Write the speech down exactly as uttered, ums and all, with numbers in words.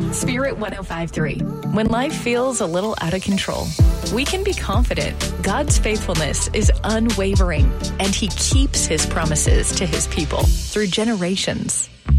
Spirit one oh five point three. When life feels a little out of control, we can be confident God's faithfulness is unwavering and he keeps his promises to his people through generations.